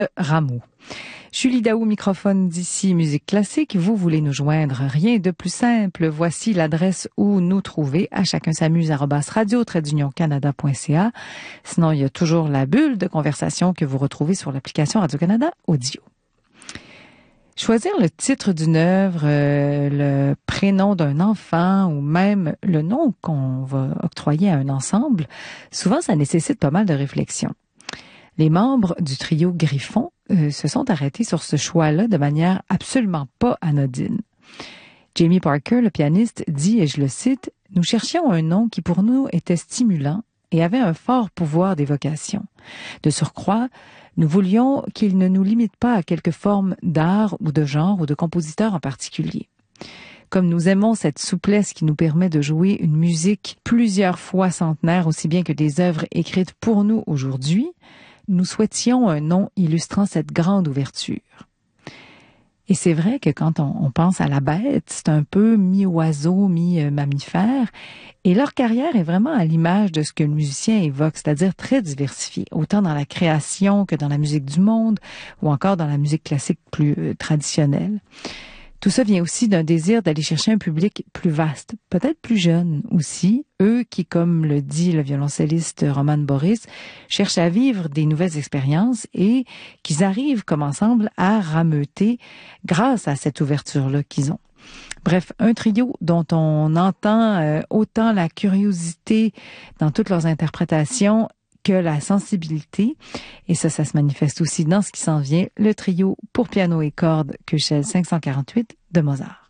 Rameau. Julie Daou, microphone d'ici Musique Classique. Vous voulez nous joindre, rien de plus simple. Voici l'adresse où nous trouver. À chacun s'amuse @radio-canada.ca. Sinon, il y a toujours la bulle de conversation que vous retrouvez sur l'application Radio-Canada Audio. Choisir le titre d'une œuvre, le prénom d'un enfant ou même le nom qu'on va octroyer à un ensemble, souvent ça nécessite pas mal de réflexion. Les membres du trio Griffon se sont arrêtés sur ce choix-là de manière absolument pas anodine. Jamie Parker, le pianiste, dit, et je le cite, « Nous cherchions un nom qui pour nous était stimulant et avait un fort pouvoir d'évocation. De surcroît, nous voulions qu'il ne nous limite pas à quelque forme d'art ou de genre ou de compositeur en particulier. Comme nous aimons cette souplesse qui nous permet de jouer une musique plusieurs fois centenaire, aussi bien que des œuvres écrites pour nous aujourd'hui, nous souhaitions un nom illustrant cette grande ouverture. » Et c'est vrai que quand on pense à la bête, c'est un peu mi-oiseau, mi-mammifère. Et leur carrière est vraiment à l'image de ce que le musicien évoque, c'est-à-dire très diversifié, autant dans la création que dans la musique du monde ou encore dans la musique classique plus traditionnelle. Tout ça vient aussi d'un désir d'aller chercher un public plus vaste, peut-être plus jeune aussi, eux qui, comme le dit le violoncelliste Roman Boris, cherchent à vivre des nouvelles expériences et qu'ils arrivent comme ensemble à rameuter grâce à cette ouverture-là qu'ils ont. Bref, un trio dont on entend autant la curiosité dans toutes leurs interprétations que la sensibilité. Et ça se manifeste aussi dans ce qui s'en vient, le trio pour piano et cordes Köchel 548 de Mozart.